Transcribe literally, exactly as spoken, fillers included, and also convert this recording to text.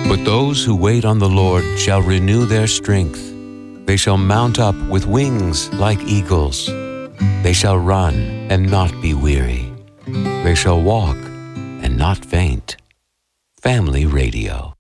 But those who wait on the Lord shall renew their strength. They shall mount up with wings like eagles. They shall run and not be weary. They shall walk and not faint. Family Radio.